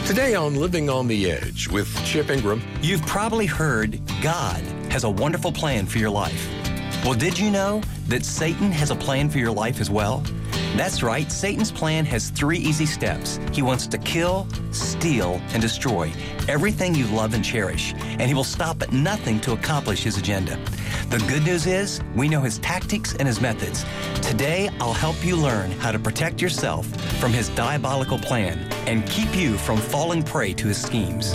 Today on Living on the Edge with Chip Ingram. You've probably heard God has a wonderful plan for your life. Well, did you know that Satan has a plan for your life as well? That's right, Satan's plan has 3 easy steps. He wants to kill, steal, and destroy everything you love and cherish, and he will stop at nothing to accomplish his agenda. The good news is, we know his tactics and his methods. Today, I'll help you learn how to protect yourself from his diabolical plan and keep you from falling prey to his schemes.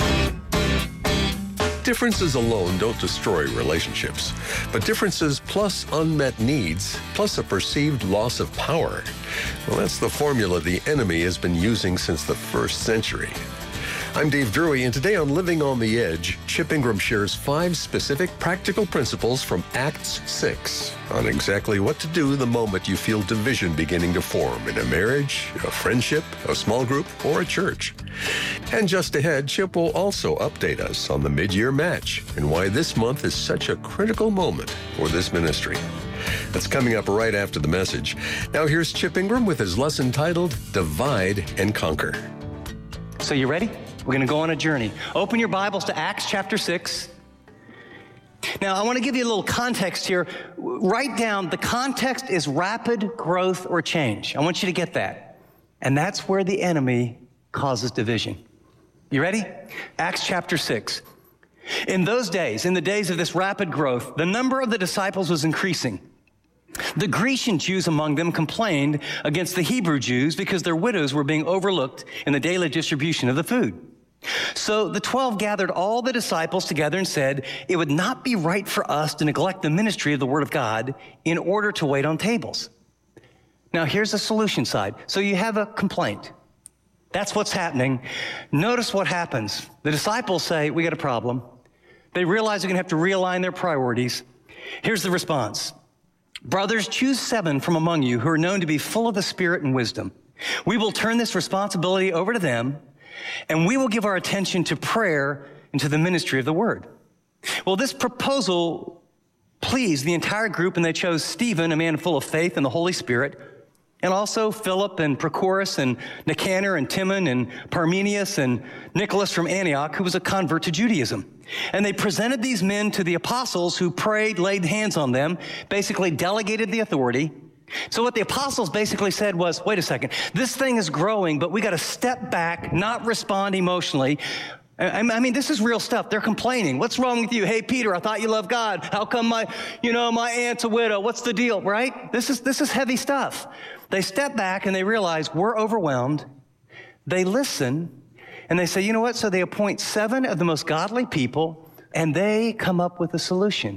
Differences alone don't destroy relationships, but differences plus unmet needs, plus a perceived loss of power, well, that's the formula the enemy has been using since the 1st century. I'm Dave Drury, and today on Living on the Edge, Chip Ingram shares 5 specific practical principles from Acts 6 on exactly what to do the moment you feel division beginning to form in a marriage, a friendship, a small group, or a church. And just ahead, Chip will also update us on the mid-year match and why this month is such a critical moment for this ministry. That's coming up right after the message. Now here's Chip Ingram with his lesson titled Divide and Conquer. So you ready? We're going to go on a journey. Open your Bibles to Acts chapter 6. Now, I want to give you a little context here. Write down, the context is rapid growth or change. I want you to get that. And that's where the enemy causes division. You ready? Acts chapter 6. In those days, in the days of this rapid growth, the number of the disciples was increasing. The Grecian Jews among them complained against the Hebrew Jews because their widows were being overlooked in the daily distribution of the food. So the 12 gathered all the disciples together and said, it would not be right for us to neglect the ministry of the Word of God in order to wait on tables. Now here's the solution side. So you have a complaint. That's what's happening. Notice what happens. The disciples say, we got a problem. They realize they're going to have to realign their priorities. Here's the response. Brothers, choose 7 from among you who are known to be full of the Spirit and wisdom. We will turn this responsibility over to them, and we will give our attention to prayer and to the ministry of the Word. Well, this proposal pleased the entire group, and they chose Stephen, a man full of faith and the Holy Spirit, and also Philip and Prochorus and Nicanor and Timon and Parmenius and Nicholas from Antioch, who was a convert to Judaism. And they presented these men to the apostles, who prayed, laid hands on them, basically delegated the authority. So what the apostles basically said was, wait a second, this thing is growing, but we got to step back, not respond emotionally. I mean, this is real stuff. They're complaining. What's wrong with you? Hey, Peter, I thought you loved God. How come my aunt's a widow? What's the deal, right? This is heavy stuff. They step back and they realize we're overwhelmed. They listen and they say, you know what? So they appoint 7 of the most godly people and they come up with a solution.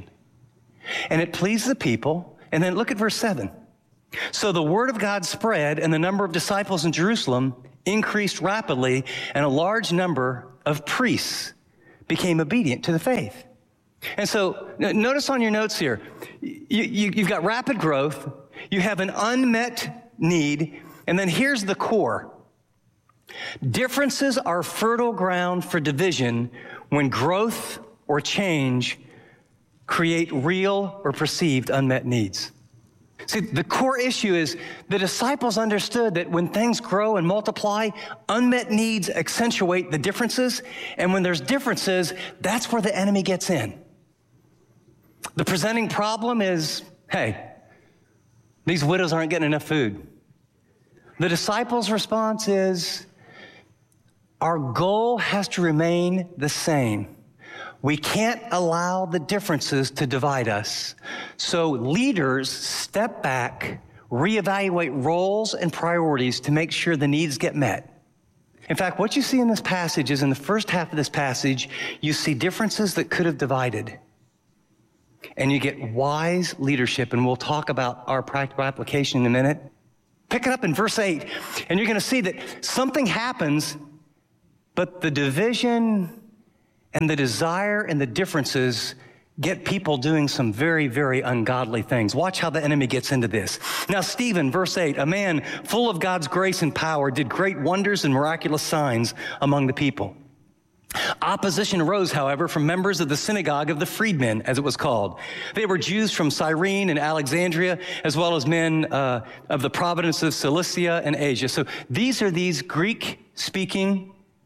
And it pleased the people. And then look at verse 7. So the word of God spread, and the number of disciples in Jerusalem increased rapidly, and a large number of priests became obedient to the faith. And so notice on your notes here, you've got rapid growth, you have an unmet need, and then here's the core. Differences are fertile ground for division when growth or change create real or perceived unmet needs. See, the core issue is the disciples understood that when things grow and multiply, unmet needs accentuate the differences. And when there's differences, that's where the enemy gets in. The presenting problem is, hey, these widows aren't getting enough food. The disciples' response is, our goal has to remain the same. We can't allow the differences to divide us. So leaders step back, reevaluate roles and priorities to make sure the needs get met. In fact, what you see in this passage is in the first half of this passage, you see differences that could have divided. And you get wise leadership, and we'll talk about our practical application in a minute. Pick it up in verse 8, and you're going to see that something happens, but the division and the desire and the differences get people doing some very, very ungodly things. Watch how the enemy gets into this. Now, Stephen, verse 8, a man full of God's grace and power, did great wonders and miraculous signs among the people. Opposition arose, however, from members of the synagogue of the freedmen, as it was called. They were Jews from Cyrene and Alexandria, as well as men of the province of Cilicia and Asia. So these are these Greek-speaking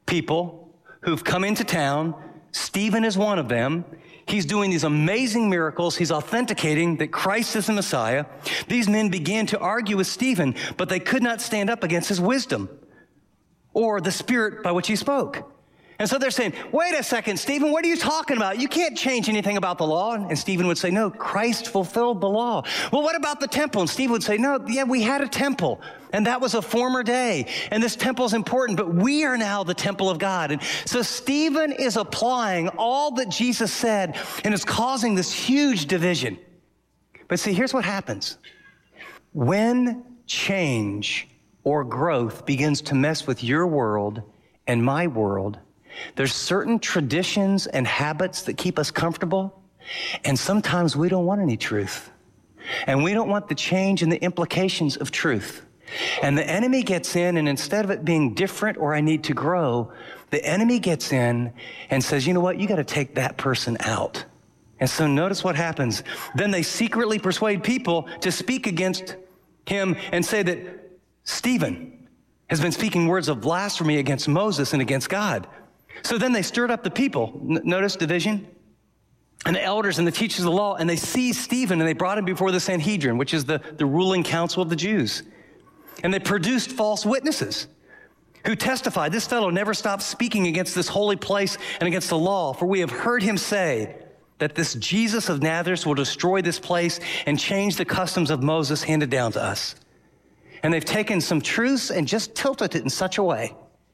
people who've come into town. Stephen is one of them. He's doing these amazing miracles. He's authenticating that Christ is the Messiah. These men began to argue with Stephen, but they could not stand up against his wisdom or the spirit by which he spoke. And so they're saying, wait a second, Stephen, what are you talking about? You can't change anything about the law. And Stephen would say, no, Christ fulfilled the law. Well, what about the temple? And Stephen would say, no, yeah, we had a temple, and that was a former day. And this temple is important, but we are now the temple of God. And so Stephen is applying all that Jesus said, and is causing this huge division. But see, here's what happens. When change or growth begins to mess with your world and my world, there's certain traditions and habits that keep us comfortable, and sometimes we don't want any truth. And we don't want the change and the implications of truth. And the enemy gets in, and instead of it being different or I need to grow, the enemy gets in and says, you know what, you got to take that person out. And so notice what happens. Then they secretly persuade people to speak against him and say that Stephen has been speaking words of blasphemy against Moses and against God. So then they stirred up the people. Notice division. And the elders and the teachers of the law, and they seized Stephen and they brought him before the Sanhedrin, which is the ruling council of the Jews. And they produced false witnesses who testified, this fellow never stopped speaking against this holy place and against the law, for we have heard him say that this Jesus of Nazareth will destroy this place and change the customs of Moses handed down to us. And they've taken some truths and just tilted it in such a way.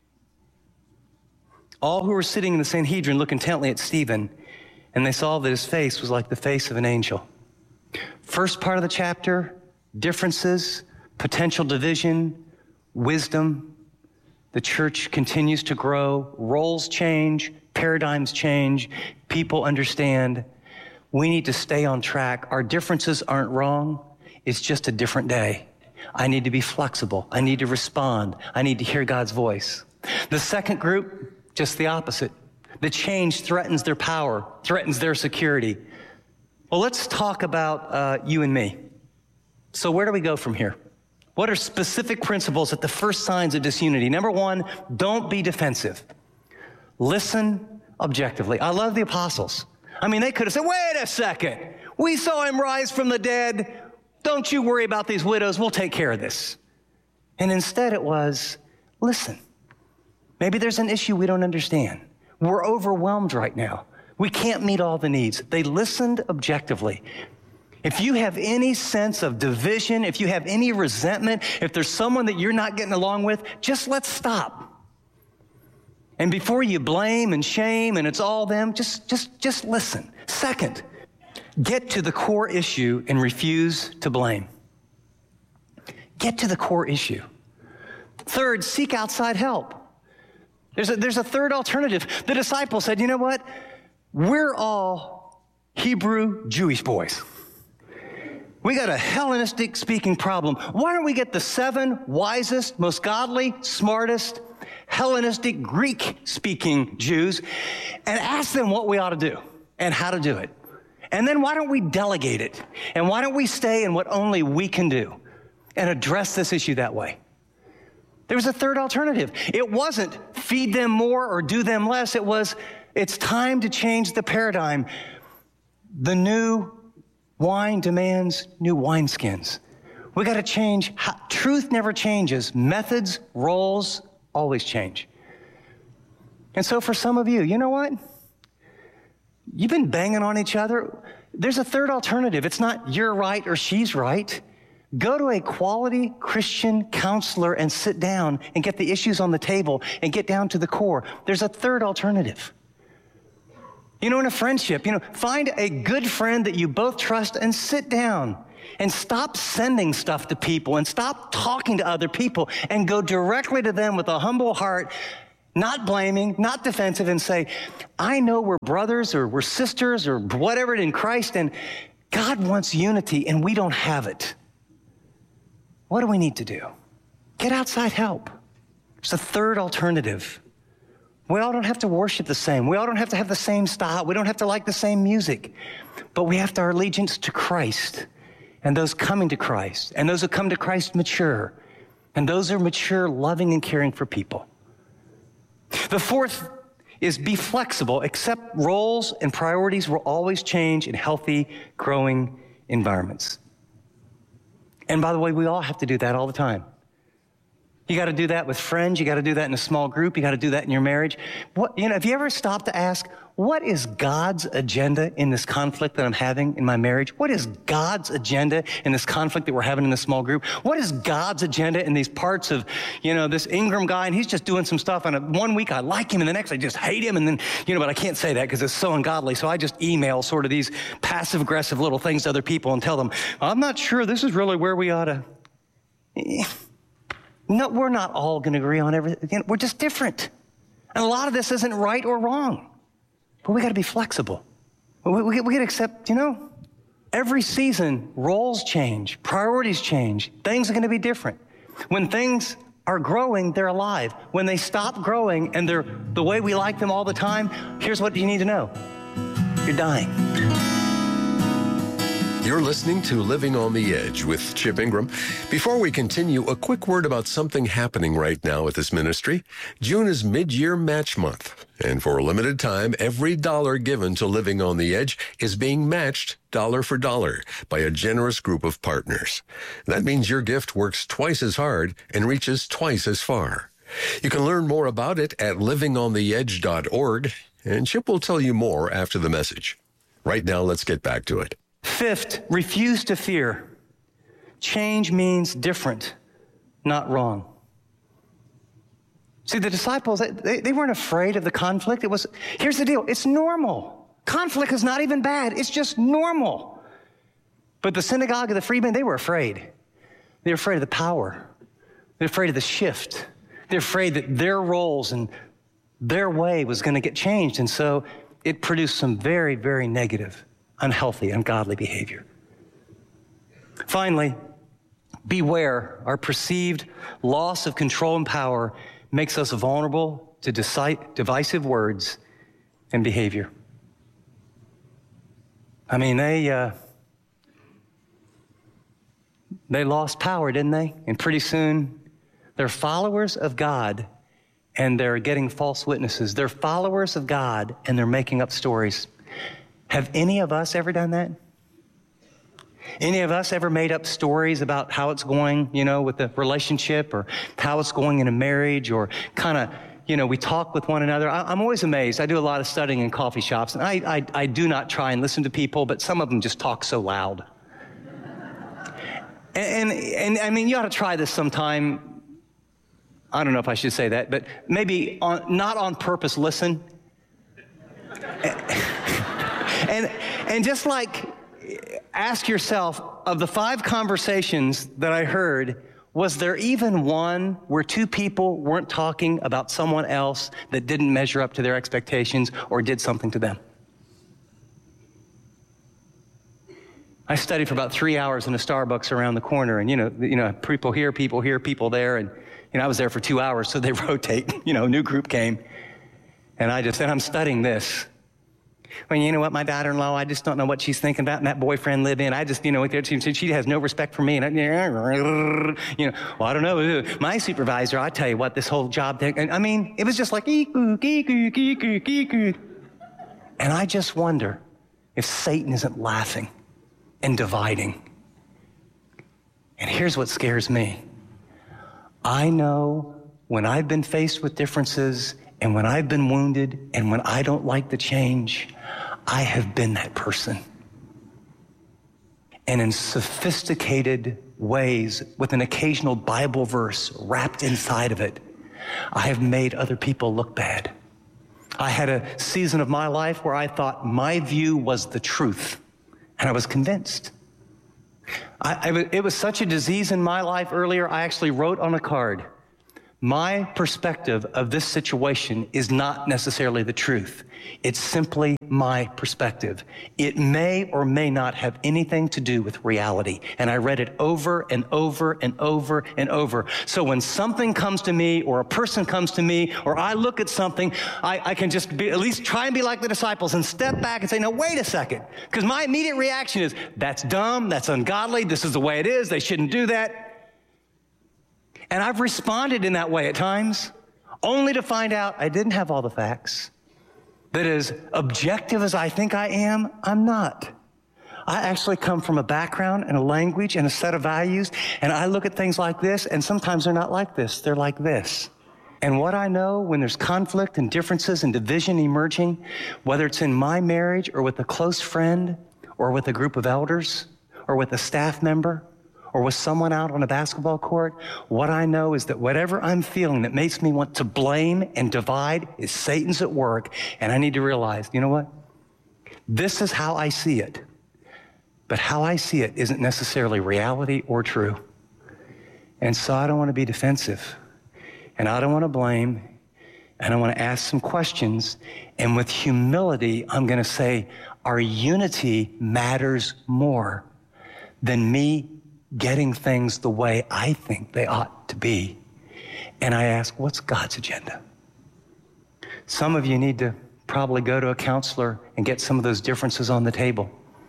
All who were sitting in the Sanhedrin looked intently at Stephen, and they saw that his face was like the face of an angel. First part of the chapter, differences, potential division, wisdom. The church continues to grow. Roles change, paradigms change. People understand we need to stay on track. Our differences aren't wrong. It's just a different day. I need to be flexible. I need to respond. I need to hear God's voice. The second group, just the opposite. The change threatens their power, threatens their security. Well, let's talk about you and me. So where do we go from here? What are specific principles at the first signs of disunity? Number one, don't be defensive. Listen objectively. I love the apostles. I mean, they could have said, wait a second. We saw him rise from the dead. Don't you worry about these widows. We'll take care of this. And instead it was, listen. Maybe there's an issue we don't understand. We're overwhelmed right now. We can't meet all the needs. They listened objectively. If you have any sense of division, if you have any resentment, if there's someone that you're not getting along with, just let's stop. And before you blame and shame and it's all them, just listen. Second, get to the core issue and refuse to blame. Get to the core issue. Third, seek outside help. There's a third alternative. The disciples said, you know what? We're all Hebrew Jewish boys. We got a Hellenistic speaking problem. Why don't we get the 7 wisest, most godly, smartest, Hellenistic Greek speaking Jews and ask them what we ought to do and how to do it. And then why don't we delegate it? And why don't we stay in what only we can do and address this issue that way? There was a third alternative. It wasn't feed them more or do them less. It was, it's time to change the paradigm. The new wine demands new wineskins. We got to change. Truth never changes. Methods, roles always change. And so for some of you, you know what? You've been banging on each other. There's a third alternative. It's not you're right or she's right. Go to a quality Christian counselor and sit down and get the issues on the table and get down to the core. There's a third alternative. In a friendship, find a good friend that you both trust and sit down and stop sending stuff to people and stop talking to other people and go directly to them with a humble heart, not blaming, not defensive, and say, I know we're brothers or we're sisters or whatever in Christ, and God wants unity and we don't have it. What do we need to do? Get outside help. There's a third alternative. We all don't have to worship the same. We all don't have to have the same style. We don't have to like the same music. But we have to our allegiance to Christ and those coming to Christ and those who come to Christ mature and those who are mature, loving and caring for people. The fourth is be flexible. Accept roles and priorities will always change in healthy, growing environments. And by the way, we all have to do that all the time. You got to do that with friends. You got to do that in a small group. You got to do that in your marriage. Have you ever stopped to ask, what is God's agenda in this conflict that I'm having in my marriage? What is God's agenda in this conflict that we're having in this small group? What is God's agenda in these parts of, this Ingram guy, and he's just doing some stuff, and one week I like him, and the next I just hate him, and then, but I can't say that because it's so ungodly, so I just email sort of these passive-aggressive little things to other people and tell them, I'm not sure this is really where we ought to... No, we're not all going to agree on everything. We're just different. And a lot of this isn't right or wrong. But we got to be flexible. We got to accept, every season, roles change, priorities change. Things are going to be different. When things are growing, they're alive. When they stop growing and they're the way we like them all the time, here's what you need to know. You're dying. You're listening to Living on the Edge with Chip Ingram. Before we continue, a quick word about something happening right now at this ministry. June is mid-year match month, and for a limited time, every dollar given to Living on the Edge is being matched dollar for dollar by a generous group of partners. That means your gift works twice as hard and reaches twice as far. You can learn more about it at livingontheedge.org, and Chip will tell you more after the message. Right now, let's get back to it. Fifth, refuse to fear. Change means different, not wrong. See, the disciples, they weren't afraid of the conflict. Here's the deal, it's normal. Conflict is not even bad, it's just normal. But the synagogue of the freedmen, they were afraid. They were afraid of the power. They're afraid of the shift. They're afraid that their roles and their way was going to get changed. And so it produced some very, very negative, unhealthy, ungodly behavior. Finally, beware. Our perceived loss of control and power makes us vulnerable to divisive words and behavior. I mean, they lost power, didn't they? And pretty soon, they're followers of God, and they're getting false witnesses. They're followers of God, and they're making up stories. Have any of us ever done that? Any of us ever made up stories about how it's going, with the relationship, or how it's going in a marriage, or kind of, we talk with one another? I'm always amazed. I do a lot of studying in coffee shops, and I do not try and listen to people, but some of them just talk so loud. And I mean, you ought to try this sometime. I don't know if I should say that, but maybe not on purpose listen. And just ask yourself, of the 5 conversations that I heard, was there even one where 2 people weren't talking about someone else that didn't measure up to their expectations or did something to them? I studied for about 3 hours in a Starbucks around the corner, and people here, people there, and I was there for 2 hours, so they rotate. A new group came, and I'm studying this. Well, you know what, my daughter-in-law, I just don't know what she's thinking about, and that boyfriend live in. I just, she has no respect for me. And well, I don't know. My supervisor, I tell you what, this whole job thing. And I mean, it was just like, and I just wonder if Satan isn't laughing and dividing. And here's what scares me. I know when I've been faced with differences, and when I've been wounded, and when I don't like the change, I have been that person. And in sophisticated ways, with an occasional Bible verse wrapped inside of it, I have made other people look bad. I had a season of my life where I thought my view was the truth, and I was convinced. It was such a disease in my life earlier, I actually wrote on a card, my perspective of this situation is not necessarily the truth. It's simply my perspective. It may or may not have anything to do with reality. And I read it over and over and over and over. So when something comes to me, or a person comes to me, or I look at something, I can just at least try and be like the disciples and step back and say, no, wait a second. Because my immediate reaction is, that's dumb, that's ungodly, this is the way it is, they shouldn't do that. And I've responded in that way at times, only to find out I didn't have all the facts, that as objective as I think I am, I'm not. I actually come from a background and a language and a set of values, and I look at things like this, and sometimes they're not like this, they're like this. And what I know when there's conflict and differences and division emerging, whether it's in my marriage or with a close friend or with a group of elders or with a staff member or with someone out on a basketball court, what I know is that whatever I'm feeling that makes me want to blame and divide is Satan's at work, and I need to realize, you know what? This is how I see it. But how I see it isn't necessarily reality or true. And so I don't want to be defensive. And I don't want to blame. And I want to ask some questions. And with humility, I'm going to say, our unity matters more than me getting things the way I think they ought to be. And I ask, what's God's agenda? Some of you need to probably go to a counselor and get some of those differences on the table.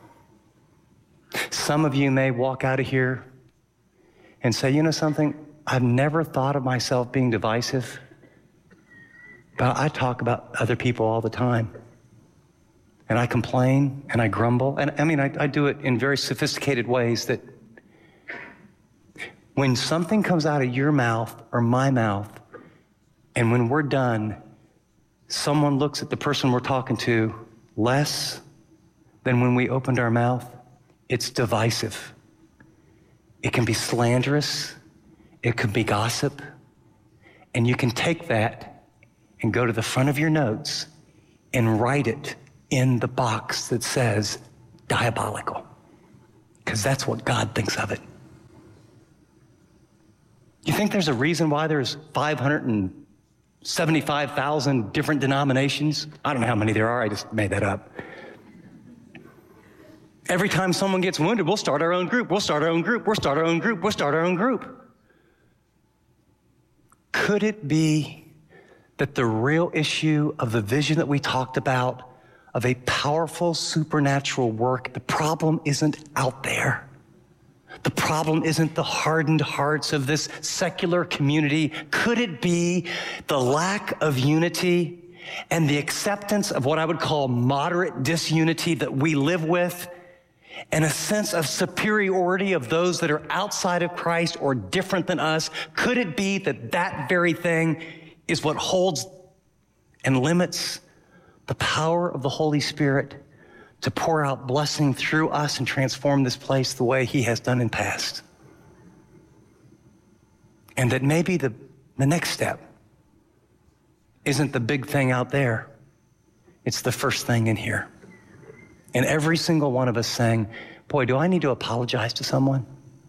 Some of you may walk out of here and say, you know something, I've never thought of myself being divisive, but I talk about other people all the time. And I complain and I grumble. And I do it in very sophisticated ways that when something comes out of your mouth or my mouth, and when we're done, someone looks at the person we're talking to less than when we opened our mouth, it's divisive. It can be slanderous. It could be gossip. And you can take that and go to the front of your notes and write it in the box that says diabolical, because that's what God thinks of it. You think there's a reason why there's 575,000 different denominations? I don't know how many there are. I just made that up. Every time someone gets wounded, we'll start our own group. We'll start our own group. We'll start our own group. We'll start our own group. Could it be that the real issue of the vision that we talked about, of a powerful supernatural work, the problem isn't out there? The problem isn't the hardened hearts of this secular community. Could it be the lack of unity and the acceptance of what I would call moderate disunity that we live with, and a sense of superiority of those that are outside of Christ or different than us? Could it be that that very thing is what holds and limits the power of the Holy Spirit to pour out blessing through us and transform this place the way he has done in past? And that maybe the next step isn't the big thing out there. It's the first thing in here. And every single one of us saying, boy, do I need to apologize to someone?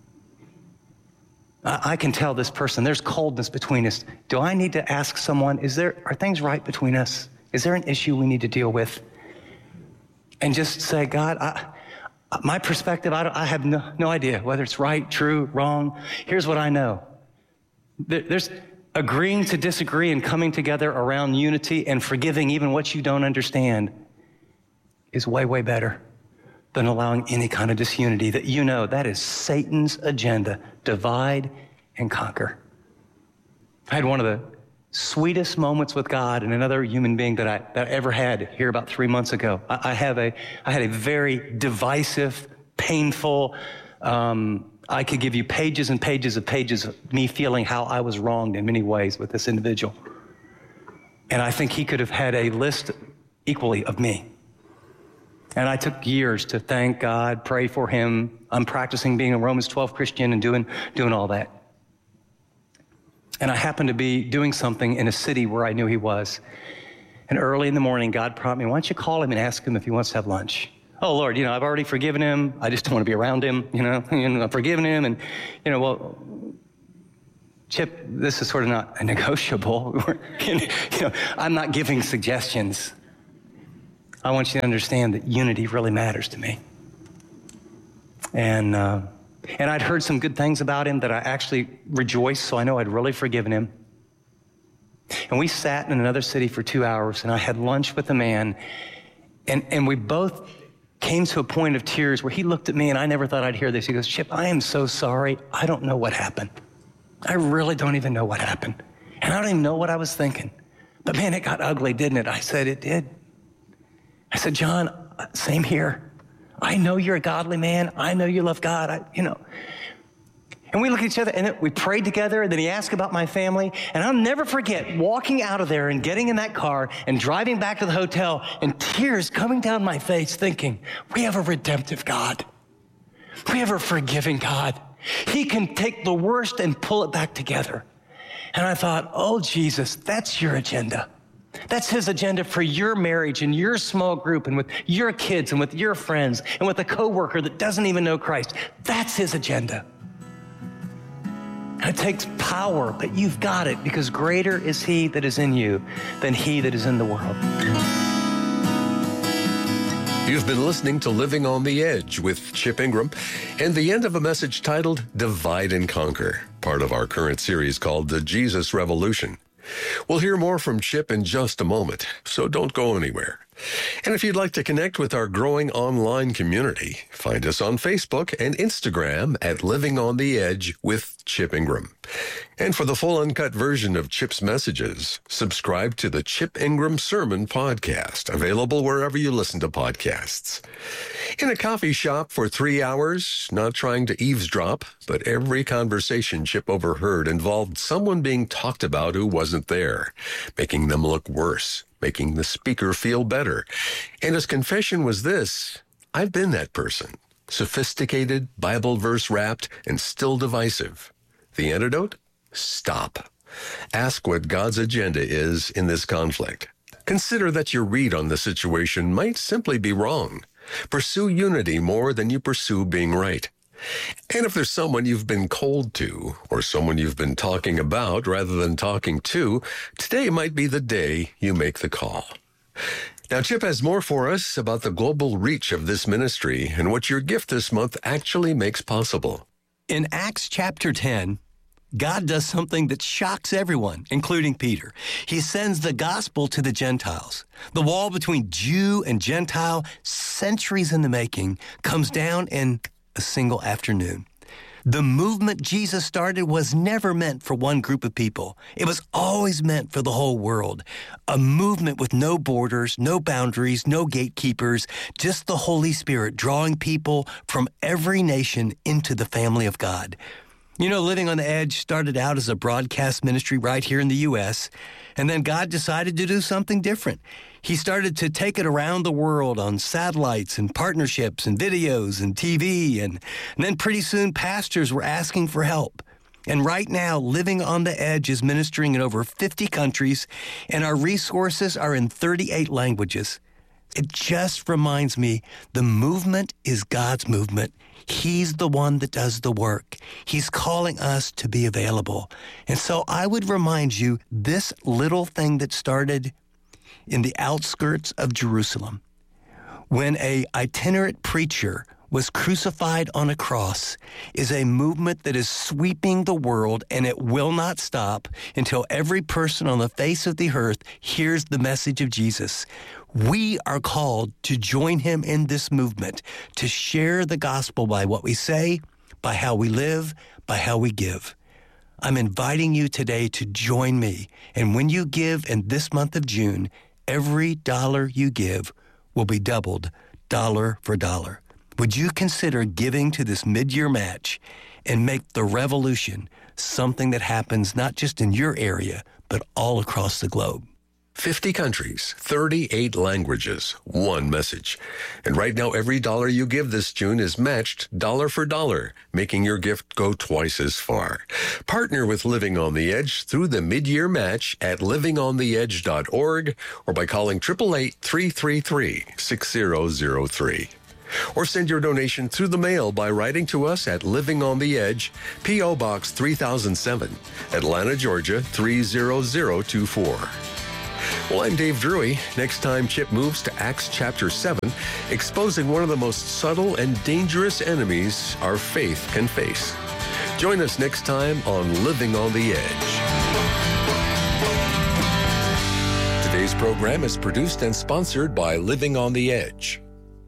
I can tell this person, there's coldness between us. Do I need to ask someone, are things right between us? Is there an issue we need to deal with? And just say, God, my perspective, I have no idea whether it's right, true, wrong. Here's what I know. There's agreeing to disagree and coming together around unity and forgiving even what you don't understand is way, way better than allowing any kind of disunity that you know that is Satan's agenda, divide and conquer. I had one of the sweetest moments with God and another human being that I ever had here about 3 months ago. I had a very divisive, painful, I could give you pages and pages of me feeling how I was wronged in many ways with this individual. And I think he could have had a list equally of me. And I took years to thank God, pray for him. I'm practicing being a Romans 12 Christian and doing all that. And I happened to be doing something in a city where I knew he was. And early in the morning, God prompted me, why don't you call him and ask him if he wants to have lunch? Oh, Lord, I've already forgiven him. I just don't want to be around him, I've forgiven him. And, well, Chip, this is sort of not a negotiable. I'm not giving suggestions. I want you to understand that unity really matters to me. And I'd heard some good things about him that I actually rejoiced, so I know I'd really forgiven him. And we sat in another city for 2 hours, and I had lunch with a man, and we both came to a point of tears where he looked at me, and I never thought I'd hear this. He goes, Chip, I am so sorry. I don't know what happened. I really don't even know what happened. And I don't even know what I was thinking. But man, it got ugly, didn't it? I said, it did. I said, John, same here. I know you're a godly man. I know you love God. And we looked at each other, and we prayed together, and then he asked about my family. And I'll never forget walking out of there and getting in that car and driving back to the hotel and tears coming down my face thinking, we have a redemptive God. We have a forgiving God. He can take the worst and pull it back together. And I thought, oh, Jesus, that's your agenda. That's his agenda for your marriage and your small group and with your kids and with your friends and with a coworker that doesn't even know Christ. That's his agenda. And it takes power, but you've got it because greater is he that is in you than he that is in the world. You've been listening to Living on the Edge with Chip Ingram and the end of a message titled Divide and Conquer, part of our current series called The Jesus Revolution. We'll hear more from Chip in just a moment, so don't go anywhere. And if you'd like to connect with our growing online community, find us on Facebook and Instagram at Living on the Edge with Chip Ingram. And for the full uncut version of Chip's messages, subscribe to the Chip Ingram Sermon Podcast, available wherever you listen to podcasts. In a coffee shop for 3 hours, not trying to eavesdrop, but every conversation Chip overheard involved someone being talked about who wasn't there, making them look worse, making the speaker feel better. And his confession was this: I've been that person, sophisticated, Bible verse wrapped, and still divisive. The antidote? Stop. Ask what God's agenda is in this conflict. Consider that your read on the situation might simply be wrong. Pursue unity more than you pursue being right. And if there's someone you've been cold to, or someone you've been talking about rather than talking to, today might be the day you make the call. Now, Chip has more for us about the global reach of this ministry and what your gift this month actually makes possible. In Acts chapter 10, God does something that shocks everyone, including Peter. He sends the gospel to the Gentiles. The wall between Jew and Gentile, centuries in the making, comes down in a single afternoon. The movement Jesus started was never meant for one group of people. It was always meant for the whole world. A movement with no borders, no boundaries, no gatekeepers, just the Holy Spirit drawing people from every nation into the family of God. You know, Living on the Edge started out as a broadcast ministry right here in the U.S., and then God decided to do something different. He started to take it around the world on satellites and partnerships and videos and TV, and then pretty soon pastors were asking for help. And right now, Living on the Edge is ministering in over 50 countries, and our resources are in 38 languages. It just reminds me the movement is God's movement. He's the one that does the work. He's calling us to be available. And so I would remind you, this little thing that started in the outskirts of Jerusalem, when an itinerant preacher was crucified on a cross, is a movement that is sweeping the world, and it will not stop until every person on the face of the earth hears the message of Jesus. We are called to join him in this movement, to share the gospel by what we say, by how we live, by how we give. I'm inviting you today to join me, and when you give in this month of June, every dollar you give will be doubled, dollar for dollar. Would you consider giving to this mid-year match and make the revolution something that happens not just in your area, but all across the globe? 50 countries, 38 languages, one message. And right now, every dollar you give this June is matched dollar for dollar, making your gift go twice as far. Partner with Living on the Edge through the mid-year match at livingontheedge.org or by calling 888-333-6003. Or send your donation through the mail by writing to us at Living on the Edge, P.O. Box 3007, Atlanta, Georgia 30024. Well, I'm Dave Drury. Next time, Chip moves to Acts chapter 7, exposing one of the most subtle and dangerous enemies our faith can face. Join us next time on Living on the Edge. Today's program is produced and sponsored by Living on the Edge.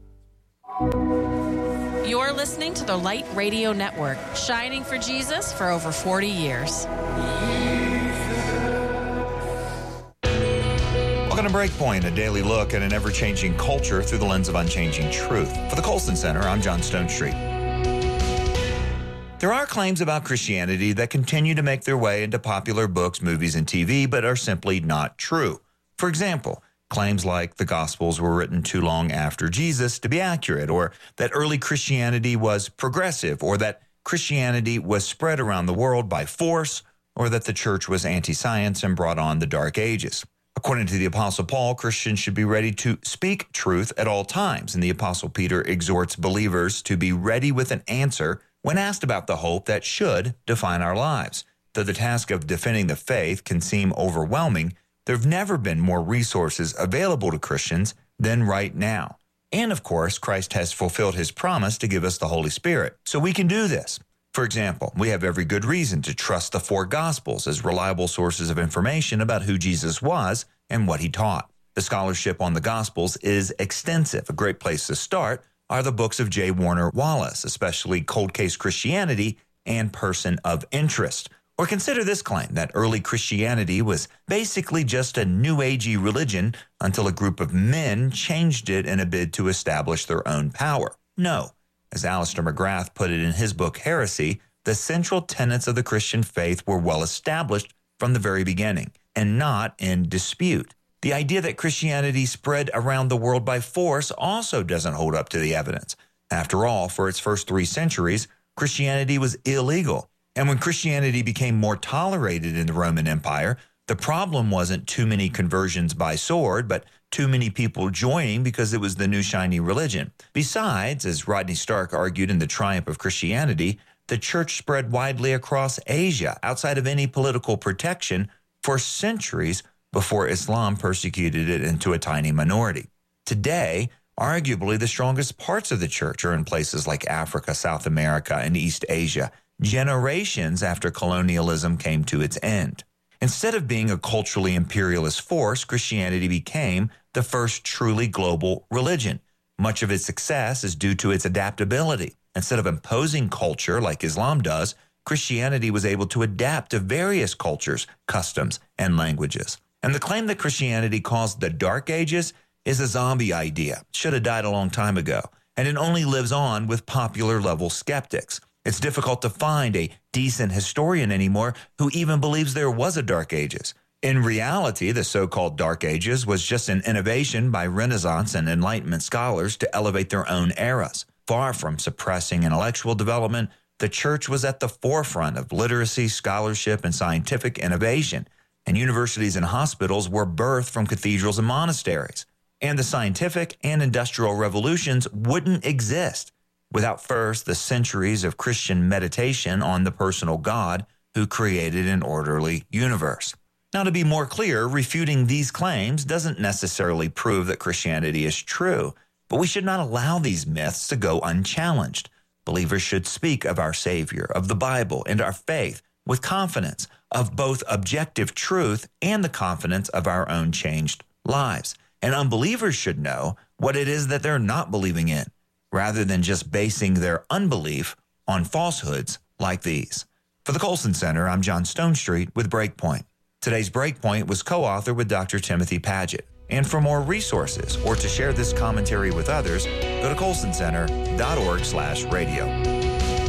You're listening to the Light Radio Network, shining for Jesus for over 40 years. Welcome to Breakpoint, a daily look at an ever-changing culture through the lens of unchanging truth. For the Colson Center, I'm John Stonestreet. There are claims about Christianity that continue to make their way into popular books, movies, and TV, but are simply not true. For example, claims like the Gospels were written too long after Jesus to be accurate, or that early Christianity was progressive, or that Christianity was spread around the world by force, or that the church was anti-science and brought on the Dark Ages. According to the Apostle Paul, Christians should be ready to speak truth at all times, and the Apostle Peter exhorts believers to be ready with an answer when asked about the hope that should define our lives. Though the task of defending the faith can seem overwhelming, there have never been more resources available to Christians than right now. And of course, Christ has fulfilled his promise to give us the Holy Spirit, so we can do this. For example, we have every good reason to trust the four Gospels as reliable sources of information about who Jesus was and what he taught. The scholarship on the Gospels is extensive. A great place to start are the books of J. Warner Wallace, especially Cold Case Christianity and Person of Interest. Or consider this claim that early Christianity was basically just a New Agey religion until a group of men changed it in a bid to establish their own power. No. As Alistair McGrath put it in his book Heresy, the central tenets of the Christian faith were well established from the very beginning and not in dispute. The idea that Christianity spread around the world by force also doesn't hold up to the evidence. After all, for its first 3 centuries, Christianity was illegal. And when Christianity became more tolerated in the Roman Empire, the problem wasn't too many conversions by sword, but too many people joining because it was the new shiny religion. Besides, as Rodney Stark argued in The Triumph of Christianity, the church spread widely across Asia outside of any political protection for centuries before Islam persecuted it into a tiny minority. Today, arguably the strongest parts of the church are in places like Africa, South America, and East Asia, generations after colonialism came to its end. Instead of being a culturally imperialist force, Christianity became the first truly global religion. Much of its success is due to its adaptability. Instead of imposing culture like Islam does, Christianity was able to adapt to various cultures, customs, and languages. And the claim that Christianity caused the Dark Ages is a zombie idea. It should have died a long time ago, and it only lives on with popular-level skeptics. It's difficult to find a decent historian anymore who even believes there was a Dark Ages. In reality, the so-called Dark Ages was just an innovation by Renaissance and Enlightenment scholars to elevate their own eras. Far from suppressing intellectual development, the church was at the forefront of literacy, scholarship, and scientific innovation, and universities and hospitals were birthed from cathedrals and monasteries. And the scientific and industrial revolutions wouldn't exist without first the centuries of Christian meditation on the personal God who created an orderly universe. Now, to be more clear, refuting these claims doesn't necessarily prove that Christianity is true, but we should not allow these myths to go unchallenged. Believers should speak of our Savior, of the Bible, and our faith with confidence of both objective truth and the confidence of our own changed lives. And unbelievers should know what it is that they're not believing in, rather than just basing their unbelief on falsehoods like these. For the Colson Center, I'm John Stonestreet with Breakpoint. Today's Breakpoint was co-authored with Dr. Timothy Paget. And for more resources or to share this commentary with others, go to colsoncenter.org/radio.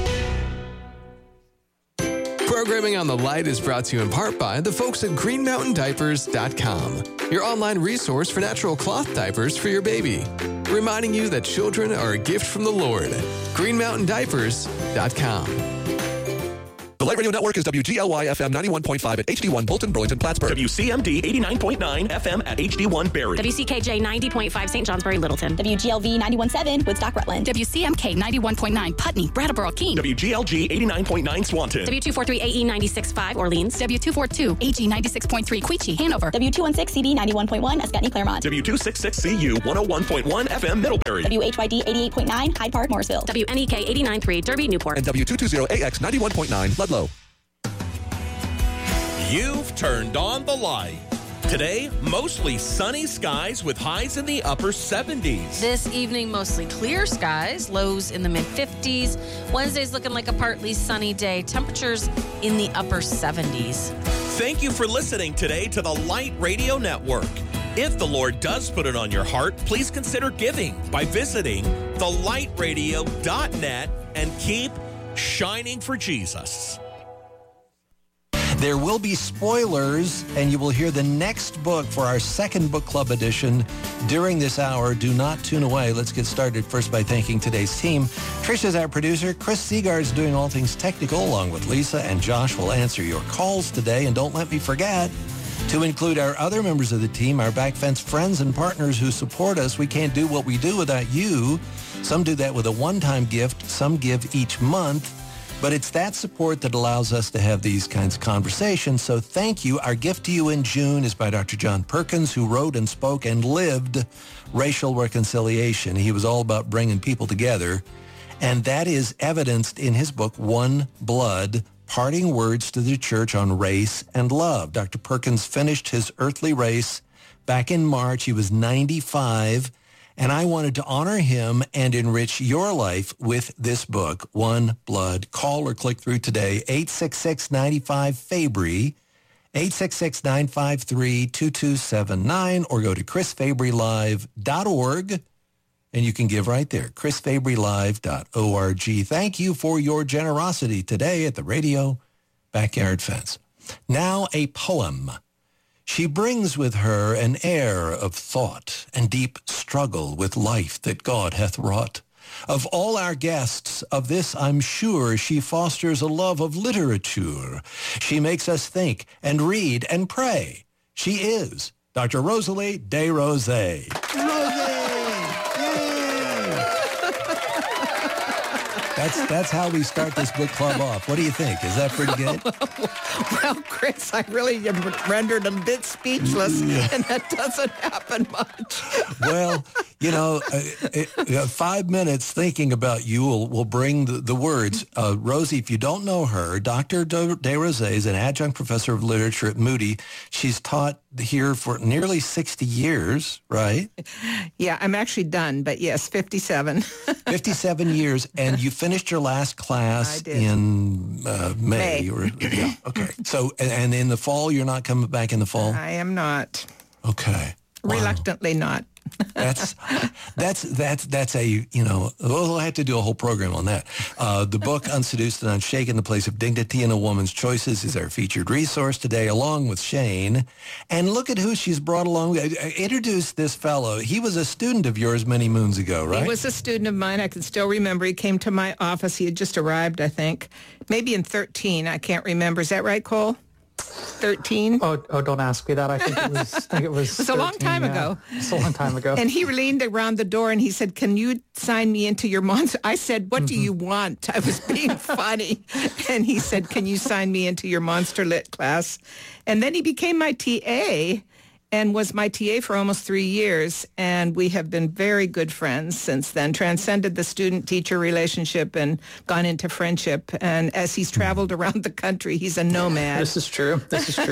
Programming on the Light is brought to you in part by the folks at GreenMountainDiapers.com, your online resource for natural cloth diapers for your baby. Reminding you that children are a gift from the Lord. GreenMountainDiapers.com. The Light Radio Network is WGLY FM 91.5 at HD1 Bolton, Burlington, Plattsburgh. WCMD 89.9 FM at HD1 Barrie. WCKJ 90.5 St. Johnsbury, Littleton. WGLV 91.7 Woodstock, Rutland. WCMK 91.9 Putney, Brattleboro, Keene. WGLG 89.9 Swanton. W243 AE 96.5 Orleans. W242 AG 96.3 Queechee, Hanover. W216 CD 91.1 Escutney, Claremont. W266 CU 101.1 FM Middlebury. WHYD 88.9 Hyde Park, Morrisville. WNEK 89.3 Derby, Newport. And W220 AX 91.9 Ludlow. You've turned on the light. Today, mostly sunny skies with highs in the upper 70s. This evening, mostly clear skies, lows in the mid-50s. Wednesday's looking like a partly sunny day. Temperatures in the upper 70s. Thank you for listening today to the Light Radio Network. If the Lord does put it on your heart, please consider giving by visiting thelightradio.net and keep shining for Jesus. There will be spoilers, and you will hear the next book for our second book club edition during this hour. Do not tune away. Let's get started first by thanking today's team. Trisha's our producer. Chris Seagard's doing all things technical, along with Lisa, and Josh will answer your calls today. And don't let me forget to include our other members of the team, our Backfence friends and partners who support us. We can't do what we do without you. Some do that with a one-time gift. Some give each month. But it's that support that allows us to have these kinds of conversations. So thank you. Our gift to you in June is by Dr. John Perkins, who wrote and spoke and lived racial reconciliation. He was all about bringing people together. And that is evidenced in his book, One Blood, Parting Words to the Church on Race and Love. Dr. Perkins finished his earthly race back in March. He was 95. And I wanted to honor him and enrich your life with this book, One Blood. Call or click through today, 866-95-FABRY, 866-953-2279, or go to chrisfabrylive.org, and you can give right there, chrisfabrylive.org. Thank you for your generosity today at the Radio Backyard Fence. Now a poem. She brings with her an air of thought and deep struggle with life that God hath wrought. Of all our guests, of this I'm sure, she fosters a love of literature. She makes us think and read and pray. She is Dr. Rosalie DeRose. That's how we start this book club off. What do you think? Is that pretty good? Well, Chris, I really am rendered a bit speechless, and that doesn't happen much. Well, 5 minutes thinking about you will bring the words. Rosie, if you don't know her, Dr. DeRose is an adjunct professor of literature at Moody. She's taught here for nearly 60 years, right? Yeah, I'm actually done, but yes, 57. 57 years, and you finished your last class in May. Yeah, okay. So, and in the fall, you're not coming back in the fall? I am not. Okay. Wow. Reluctantly not. That's a, we'll have to do a whole program on that. The book, Unseduced and Unshaken, The Place of Dignity in a Woman's Choices, is our featured resource today, along with Shane. And look at who she's brought along. Introduce this fellow. He was a student of yours many moons ago, right? He was a student of mine. I can still remember. He came to my office. He had just arrived, I think. Maybe in 13. I can't remember. Is that right, Cole? 13? Oh, don't ask me that. I think it was it was 13, a long time ago. It's a long time ago. And he leaned around the door and he said, "Can you sign me into your monster?" I said, "What do you want?" I was being funny. And he said, "Can you sign me into your Monster Lit class?" And then he became my TA and was my TA for almost 3 years. And we have been very good friends since then, transcended the student-teacher relationship and gone into friendship. And as he's traveled around the country, he's a nomad. This is true.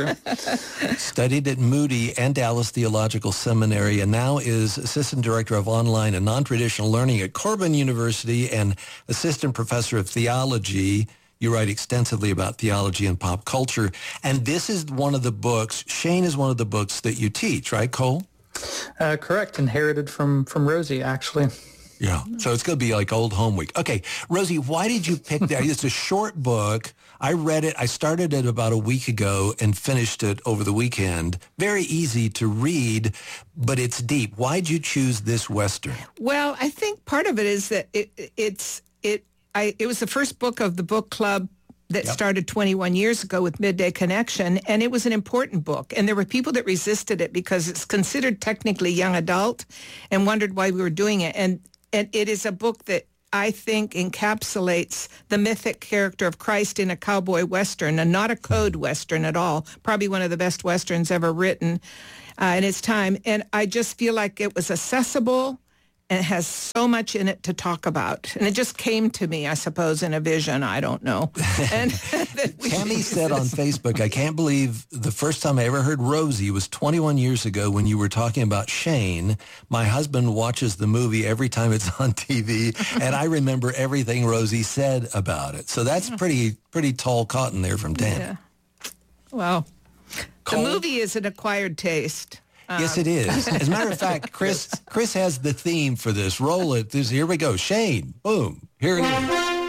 Studied at Moody and Dallas Theological Seminary, and now is Assistant Director of Online and Non-Traditional Learning at Corban University and Assistant Professor of Theology. You write extensively about theology and pop culture. And this is one of the books, Shane is one of the books that you teach, right, Cole? Correct. Inherited from Rosie, actually. Yeah. So it's going to be like old home week. Okay. Rosie, why did you pick that? It's a short book. I read it. I started it about a week ago and finished it over the weekend. Very easy to read, but it's deep. Why'd you choose this Western? Well, I think part of it is that it was the first book of the book club that started 21 years ago with Midday Connection, and it was an important book. And there were people that resisted it because it's considered technically young adult and wondered why we were doing it. And it is a book that I think encapsulates the mythic character of Christ in a cowboy Western, and not a code Western at all. Probably one of the best Westerns ever written in its time. And I just feel like it was accessible and it has so much in it to talk about. And it just came to me, I suppose, in a vision. I don't know. And Tammy said on Facebook, I can't believe the first time I ever heard Rosie was 21 years ago when you were talking about Shane. My husband watches the movie every time it's on TV, and I remember everything Rosie said about it. So that's pretty tall cotton there from Tammy. Yeah. Well, Cole? The movie is an acquired taste. Yes, it is. As a matter of fact, Chris has the theme for this. Roll it. Here we go. Shane. Boom. Here it is.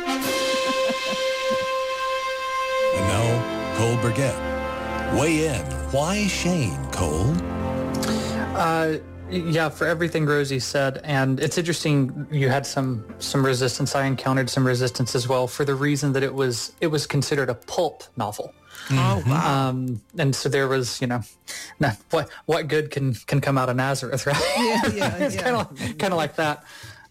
And now, Cole Burgett. Weigh in. Why Shane, Cole? Yeah, for everything Rosie said, and it's interesting. You had some resistance. I encountered some resistance as well for the reason that it was considered a pulp novel. Oh wow! And so there was, what good can come out of Nazareth, right? Yeah. It's kind of like that.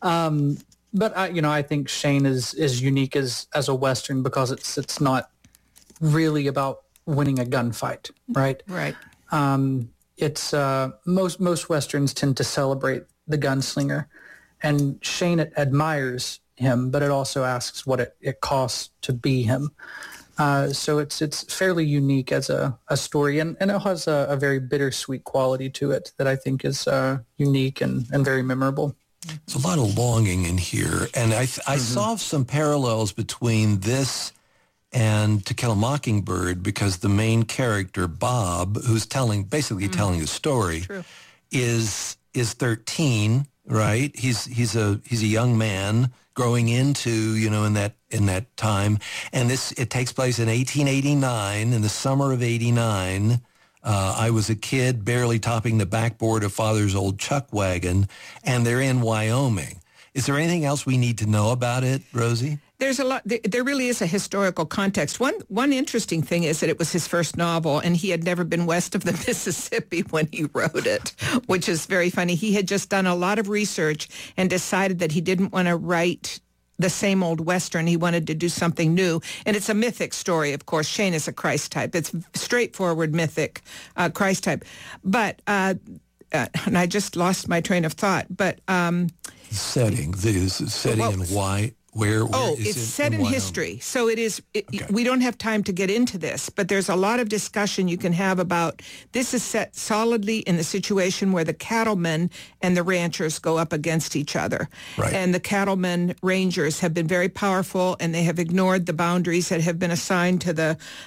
But I think Shane is unique as a Western because it's not really about winning a gunfight, right? Right. It's most Westerns tend to celebrate the gunslinger, and Shane admires him, but it also asks what it costs to be him. So it's fairly unique as a story, and it has a very bittersweet quality to it that I think is unique and very memorable. There's a lot of longing in here, and I saw some parallels between this and To Kill a Mockingbird, because the main character, Bob, who's basically telling the story, is 13, right? He's a young man growing into, in that time. And it takes place in 1889, in the summer of 89. I was a kid barely topping the backboard of Father's old chuck wagon, and they're in Wyoming. Is there anything else we need to know about it, Rosie? There's a lot. There really is a historical context. One interesting thing is that it was his first novel, and he had never been west of the Mississippi when he wrote it, which is very funny. He had just done a lot of research and decided that he didn't want to write the same old Western. He wanted to do something new. And it's a mythic story, of course. Shane is a Christ type. It's straightforward mythic Christ type. But, and I just lost my train of thought, but... the setting and why... Where it's set in history. So it is, we don't have time to get into this, but there's a lot of discussion you can have about, this is set solidly in the situation where the cattlemen and the ranchers go up against each other. Right. And the cattlemen rangers have been very powerful, and they have ignored the boundaries that have been assigned to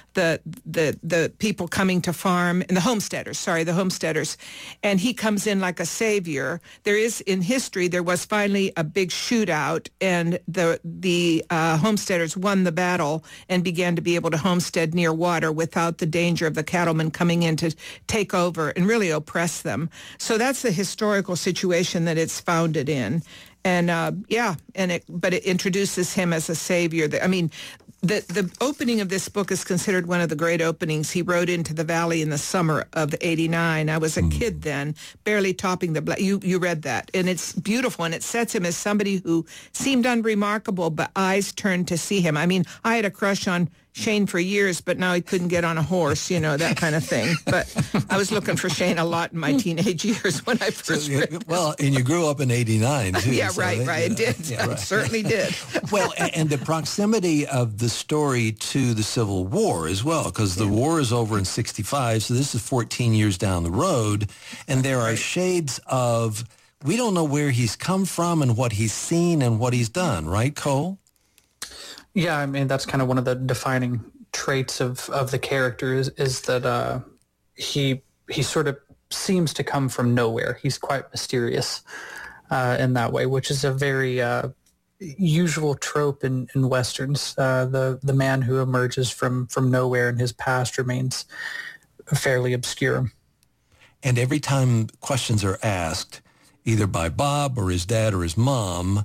the people coming to farm, and the homesteaders. And he comes in like a savior. In history, there was finally a big shootout, and the homesteaders won the battle and began to be able to homestead near water without the danger of the cattlemen coming in to take over and really oppress them. So that's the historical situation that it's founded in. And but it introduces him as a savior. The opening of this book is considered one of the great openings. He rode into the valley in the summer of '89. I was a kid then, barely topping the... You read that, and it's beautiful, and it sets him as somebody who seemed unremarkable, but eyes turned to see him. I had a crush on Shane for years, but now he couldn't get on a horse, that kind of thing. But I was looking for Shane a lot in my teenage years when I first read this. Well, and you grew up in '89, too. Yeah, so right. I did. Yeah, I certainly did. Well, and the proximity of the story to the Civil War as well, because the war is over in '65, so this is 14 years down the road, and there are shades of, we don't know where he's come from and what he's seen and what he's done, right, Cole? Yeah, that's kind of one of the defining traits of the character is that he sort of seems to come from nowhere. He's quite mysterious in that way, which is a very usual trope in Westerns. The man who emerges from nowhere and his past remains fairly obscure. And every time questions are asked, either by Bob or his dad or his mom,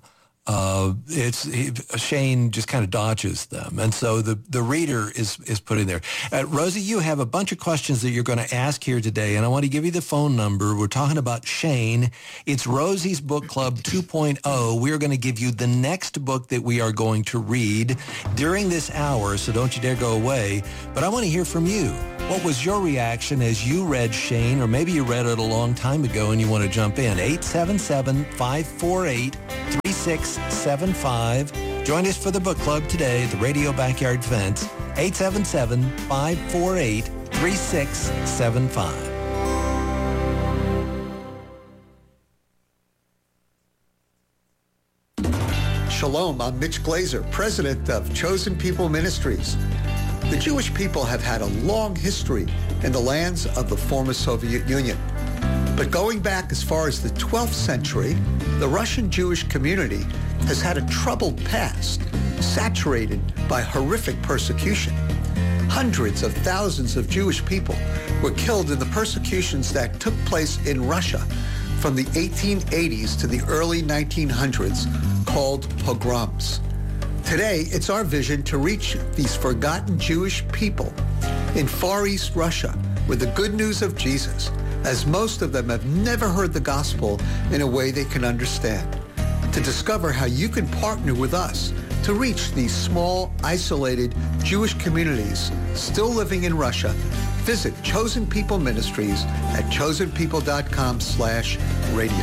Shane just kind of dodges them. And so the reader is put in there. Rosie, you have a bunch of questions that you're going to ask here today, and I want to give you the phone number. We're talking about Shane. It's Rosie's Book Club 2.0. We're going to give you the next book that we are going to read during this hour, so don't you dare go away. But I want to hear from you. What was your reaction as you read Shane, or maybe you read it a long time ago and you want to jump in? 877-548-3675. Join us for the book club today at the Radio Backyard Fence, 877-548-3675. Shalom, I'm Mitch Glazer, president of Chosen People Ministries. The Jewish people have had a long history in the lands of the former Soviet Union. But going back as far as the 12th century, the Russian Jewish community has had a troubled past, saturated by horrific persecution. Hundreds of thousands of Jewish people were killed in the persecutions that took place in Russia from the 1880s to the early 1900s, called pogroms. Today, it's our vision to reach these forgotten Jewish people in Far East Russia with the good news of Jesus, as most of them have never heard the gospel in a way they can understand. To discover how you can partner with us to reach these small, isolated Jewish communities still living in Russia, visit Chosen People Ministries at chosenpeople.com/radio.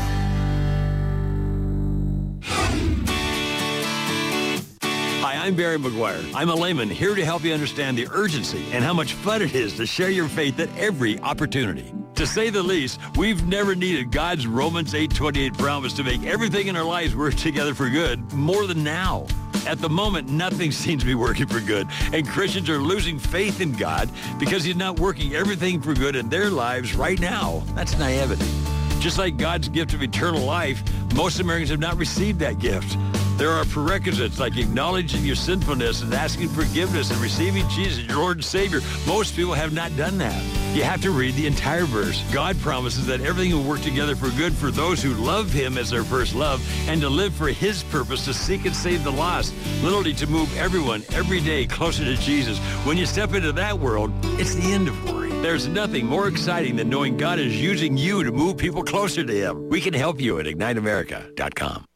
Hi, I'm Barry McGuire. I'm a layman here to help you understand the urgency and how much fun it is to share your faith at every opportunity. To say the least, we've never needed God's Romans 8:28 promise to make everything in our lives work together for good more than now. At the moment, nothing seems to be working for good, and Christians are losing faith in God because he's not working everything for good in their lives right now. That's naivety. Just like God's gift of eternal life, most Americans have not received that gift. There are prerequisites like acknowledging your sinfulness and asking forgiveness and receiving Jesus as your Lord and Savior. Most people have not done that. You have to read the entire verse. God promises that everything will work together for good for those who love him as their first love and to live for his purpose to seek and save the lost, literally to move everyone every day closer to Jesus. When you step into that world, it's the end of worry. There's nothing more exciting than knowing God is using you to move people closer to him. We can help you at IgniteAmerica.com.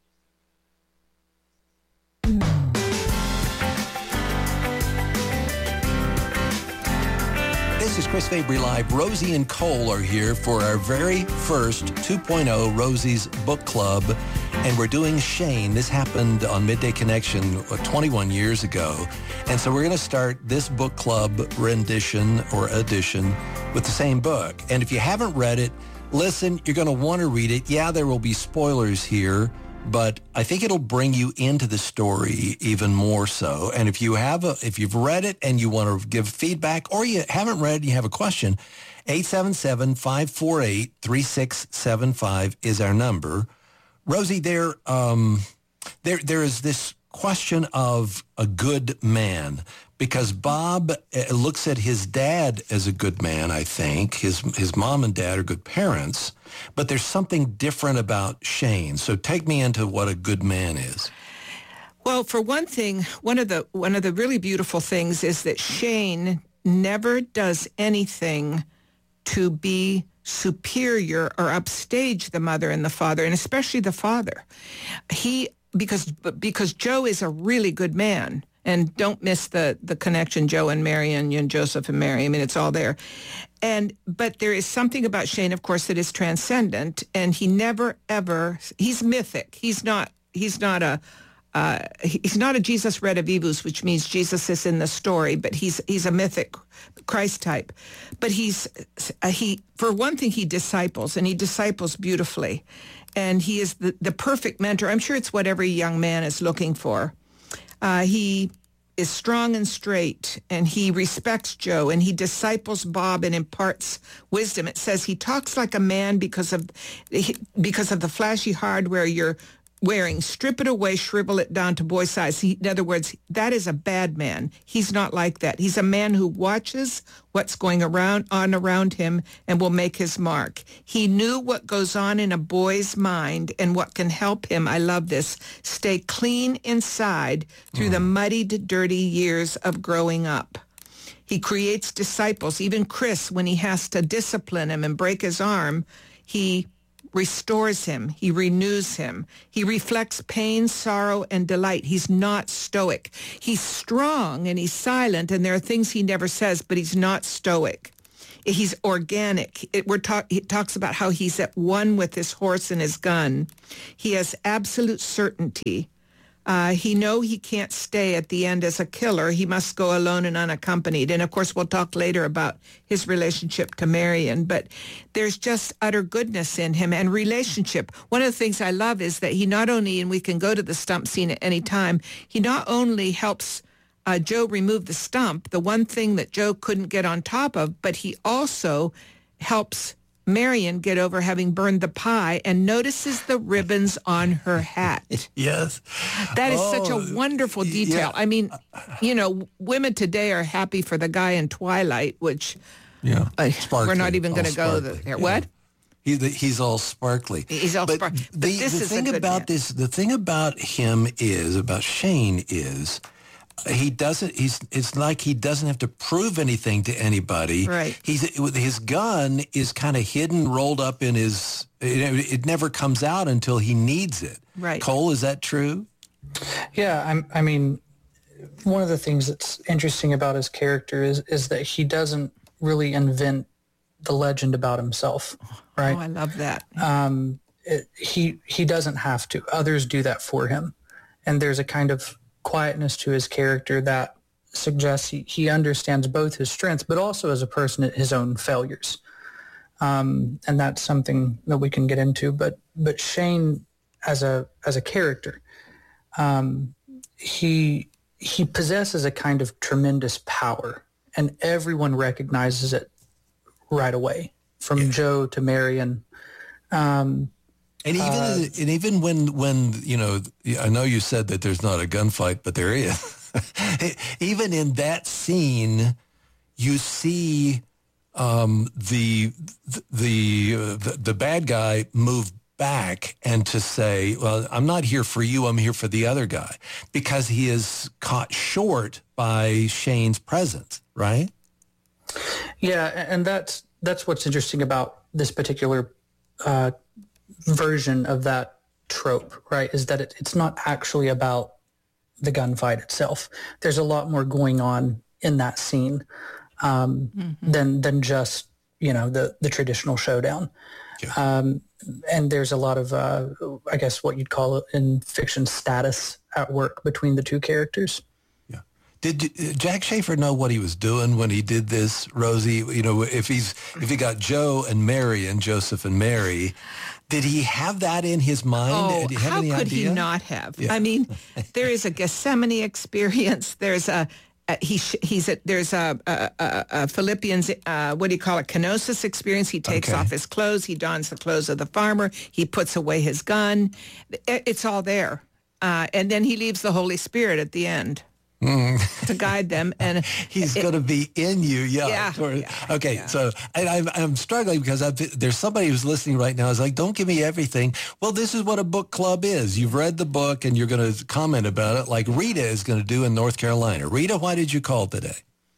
This is Chris Fabry Live. Rosie and Cole are here for our very first 2.0 Rosie's Book Club, and we're doing Shane. This happened on Midday Connection 21 years ago, and so we're going to start this book club rendition or edition with the same book. And if you haven't read it, listen, you're going to want to read it. Yeah, there will be spoilers here, but I think it'll bring you into the story even more so. And if you've read it and you want to give feedback, or you haven't read and you have a question, 877-548-3675 is our number. Rosie, there is this question of a good man, because Bob looks at his dad as a good man, I think. His mom and dad are good parents, but there's something different about Shane. So take me into what a good man is. Well, for one thing, one of the really beautiful things is that Shane never does anything to be superior or upstage the mother and the father, and especially the father. Because Joe is a really good man. And don't miss the connection, Joe and Mary and Joseph and Mary. I mean, it's all there. But there is something about Shane, of course, that is transcendent, and he never ever. He's mythic. He's not a Jesus Redivivus, which means Jesus is in the story, but he's a mythic Christ type. But he for one thing, he disciples, and he disciples beautifully, and he is the perfect mentor. I'm sure it's what every young man is looking for. He is strong and straight, and he respects Joe, and he disciples Bob and imparts wisdom. It says he talks like a man because of the flashy hardware you're wearing. Strip it away, shrivel it down to boy size. In other words, that is a bad man. He's not like that. He's a man who watches what's going on around him and will make his mark. He knew what goes on in a boy's mind and what can help him, I love this, stay clean inside through the muddied, dirty years of growing up. He creates disciples. Even Chris, when he has to discipline him and break his arm, he restores him. He renews him. He reflects pain, sorrow, and delight. He's not stoic. He's strong and he's silent, and there are things he never says, but he's not stoic. He's organic. He talks about how he's at one with his horse and his gun. He has absolute certainty. He knows he can't stay at the end as a killer. He must go alone and unaccompanied. And, of course, we'll talk later about his relationship to Marion. But there's just utter goodness in him and relationship. One of the things I love is that he not only, and we can go to the stump scene at any time, he not only helps Joe remove the stump, the one thing that Joe couldn't get on top of, but he also helps Marion get over having burned the pie and notices the ribbons on her hat. Yes. That is such a wonderful detail. Yeah. I mean, women today are happy for the guy in Twilight, which we're not even going to go there. What? He's all sparkly. He's all sparkly. The thing about him is, about Shane is, it's like he doesn't have to prove anything to anybody. Right. His gun is kind of hidden, rolled up in his, it never comes out until he needs it. Right. Cole, is that true? Yeah, I mean, one of the things that's interesting about his character is that he doesn't really invent the legend about himself, right? Oh, I love that. He doesn't have to. Others do that for him. And there's a kind of quietness to his character that suggests he understands both his strengths, but also as a person, his own failures. And that's something that we can get into. But Shane, as a character, he possesses a kind of tremendous power, and everyone recognizes it right away, from Joe to Marion. And even when I know you said that there's not a gunfight, but there is. Even in that scene, you see the bad guy move back and to say, well, I'm not here for you, I'm here for the other guy, because he is caught short by Shane's presence, right? Yeah, and that's what's interesting about this particular version of that trope, right, is that it's not actually about the gunfight itself. There's a lot more going on in that scene than just, the traditional showdown. Yeah. And there's a lot of, I guess, what you'd call it in fiction, status at work between the two characters. Yeah. Did Jack Schaefer know what he was doing when he did this, Rosie? If he got Joe and Mary and Joseph and Mary, did he have that in his mind? Oh, Did he have how any could idea? he not have? Yeah. I mean, there is a Gethsemane experience. There's there's a Philippians, what do you call it, kenosis experience. He takes off his clothes. He dons the clothes of the farmer. He puts away his gun. It's all there. And then he leaves the Holy Spirit at the end to guide them. And he's going to be in you. Yeah. Okay. So I'm struggling because there's somebody who's listening right now is like, don't give me everything. Well, this is what a book club is. You've read the book and you're going to comment about it like Rita is going to do in North Carolina. Rita, why did you call today?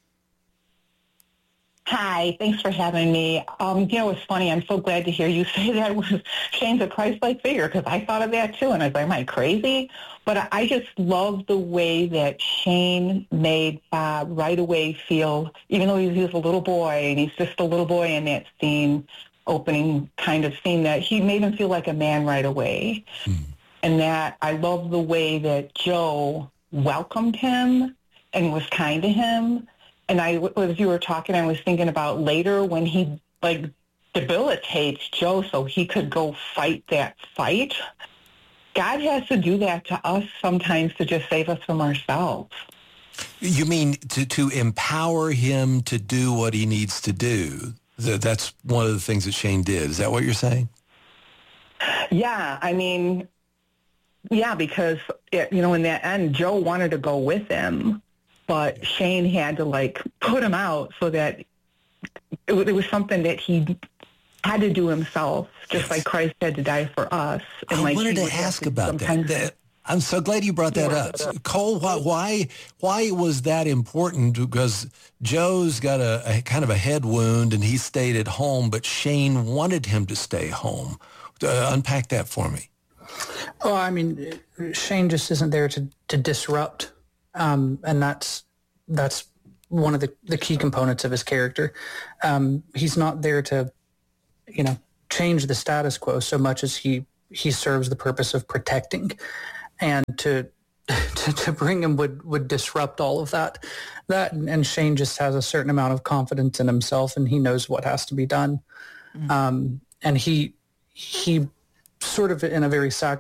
Hi, thanks for having me. It's funny. I'm so glad to hear you say that Shane's a Christ-like figure, because I thought of that too, and I was like, am I crazy? But I just love the way that Shane made Bob right away feel, even though he was a little boy, and he's just a little boy in that scene, opening kind of scene, that he made him feel like a man right away. And that I love the way that Joe welcomed him and was kind to him. And as you were talking, I was thinking about later when he debilitates Joe so he could go fight that fight. God has to do that to us sometimes to just save us from ourselves. You mean to empower him to do what he needs to do? That's one of the things that Shane did. Is that what you're saying? Yeah, I mean, yeah, because, in the end, Joe wanted to go with him. But Shane had to put him out so that it was something that he had to do himself, just like Christ had to die for us. And I wanted to ask about that. I'm so glad you brought that up. So, Cole, why was that important? Because Joe's got a kind of a head wound and he stayed at home, but Shane wanted him to stay home. Unpack that for me. Oh, I mean, Shane just isn't there to disrupt. And that's one of the key components of his character. He's not there to, change the status quo so much as he serves the purpose of protecting, and to bring him would disrupt all of that. And Shane just has a certain amount of confidence in himself, and he knows what has to be done. And he sort of, in a very